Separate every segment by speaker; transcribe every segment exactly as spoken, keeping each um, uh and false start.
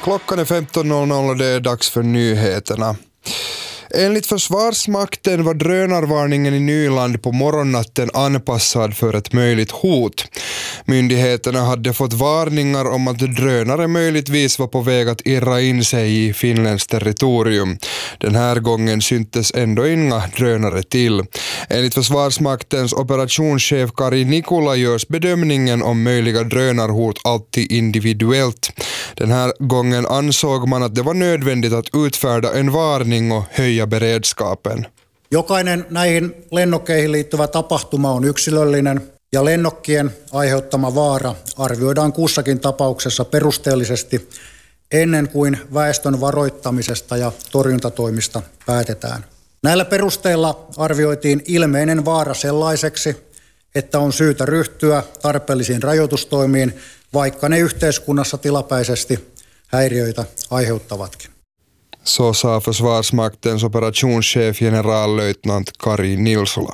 Speaker 1: Klockan är femton noll noll och det är dags för nyheterna. Enligt Försvarsmakten var drönarvarningen i Nyland på morgonnatten anpassad för ett möjligt hot. Myndigheterna hade fått varningar om att drönare möjligtvis var på väg att irra in sig i Finlands territorium. Den här gången syntes ändå inga drönare till. Enligt Försvarsmaktens operationschef Kari Nikula görs bedömningen om möjliga drönarhot alltid individuellt. Den här gången ansåg man att det var nödvändigt att utfärda en varning och höja beredskapen.
Speaker 2: Jokainen näihin lennokkeihin liittyvä tapahtuma on yksilöllinen ja lennokkien aiheuttama vaara arvioidaan kussakin tapauksessa perusteellisesti ennen kuin väestön varoittamisesta ja torjuntatoimista päätetään. Näillä perusteilla arvioitiin ilmeinen vaara sellaiseksi, että on syytä ryhtyä tarpeellisiin rajoitustoimiin, vaikka ne yhteiskunnassa tilapäisesti häiriöitä aiheuttavatkin.
Speaker 1: Så sa Försvarsmaktens operationschef generallöjtnant Kari Nilsula.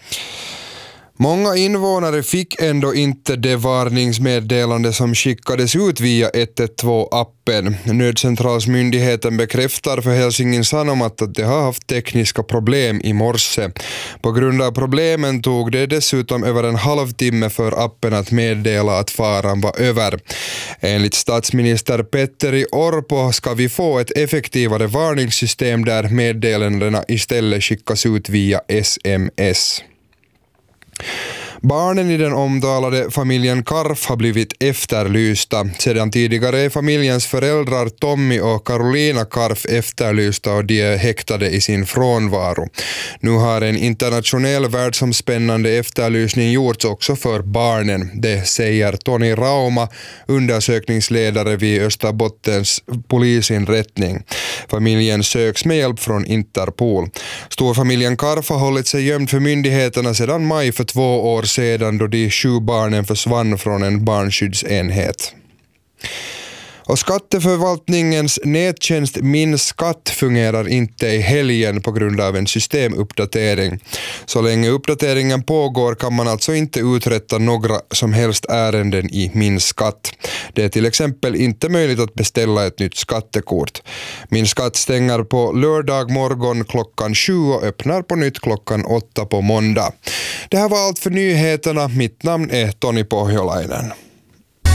Speaker 1: Många invånare fick ändå inte det varningsmeddelande som skickades ut via ett ett två-appen. Nödcentralsmyndigheten bekräftar för Helsingin Sanomat att de har haft tekniska problem i morse. På grund av problemen tog det dessutom över en halvtimme för appen att meddela att faran var över. Enligt statsminister Petteri Orpo ska vi få ett effektivare varningssystem där meddelandena istället skickas ut via sms. Barnen i den omtalade familjen Karf har blivit efterlysta. Sedan tidigare är familjens föräldrar Tommy och Carolina Karf efterlysta och de är häktade i sin frånvaro. Nu har en internationell världsomspännande efterlysning gjorts också för barnen. Det säger Toni Rauma, undersökningsledare vid Österbottens polisinrättning. Familjen söks med hjälp från Interpol. Storfamiljen Karf har hållit sig gömd för myndigheterna sedan maj för två år sedan då de sju barnen försvann från en barnskyddsenhet. Och skatteförvaltningens nättjänst Min skatt fungerar inte i helgen på grund av en systemuppdatering. Så länge uppdateringen pågår kan man alltså inte uträtta några som helst ärenden i Min skatt. Det är till exempel inte möjligt att beställa ett nytt skattekort. Min skatt stänger på lördag morgon klockan sju och öppnar på nytt klockan åtta på måndag. Det här var allt för nyheterna. Mitt namn är Toni Pohjolainen.